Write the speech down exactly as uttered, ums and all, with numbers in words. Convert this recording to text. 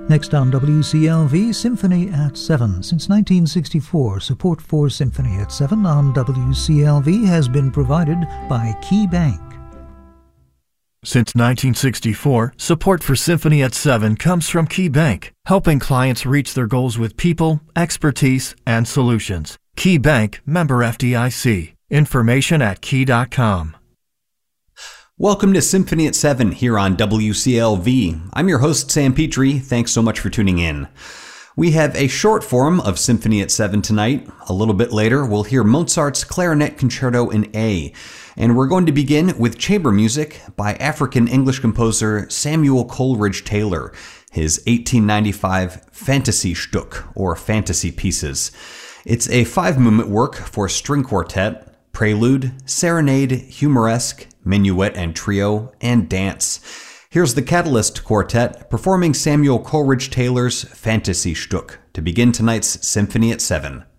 Next on W C L V, Symphony at seven. Since nineteen sixty-four, support for Symphony at seven on W C L V has been provided by Key Bank. Since nineteen sixty-four, support for Symphony at seven comes from Key Bank, helping clients reach their goals with people, expertise, and solutions. Key Bank, member F D I C. Information at key dot com. Welcome to Symphony at seven here on W C L V. I'm your host, Sam Petrie. Thanks so much for tuning in. We have a short form of Symphony at seven tonight. A little bit later, we'll hear Mozart's Clarinet Concerto in A. And we're going to begin with chamber music by African-English composer Samuel Coleridge Taylor, his eighteen ninety-five Fantasy Stück, or Fantasy Pieces. It's a five-movement work for string quartet, prelude, serenade, humoresque, minuet and trio, and dance. Here's the Catalyst Quartet performing Samuel Coleridge Taylor's Fantasy Stück to begin tonight's Symphony at seven.